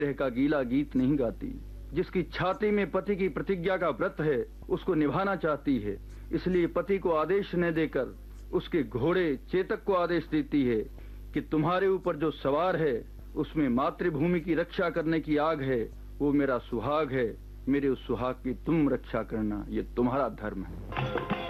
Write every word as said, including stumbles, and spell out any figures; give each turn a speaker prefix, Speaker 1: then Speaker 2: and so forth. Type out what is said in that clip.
Speaker 1: विरह का गीला गीत नहीं गाती। जिसकी छाती में पति की प्रतिज्ञा का व्रत है उसको निभाना चाहती है, इसलिए पति को आदेश न देकर उसके घोड़े चेतक को आदेश देती है कि तुम्हारे ऊपर जो सवार है उसमें मातृभूमि की रक्षा करने की आग है, वो मेरा सुहाग है, मेरे उस सुहाग की तुम रक्षा करना, ये तुम्हारा धर्म है।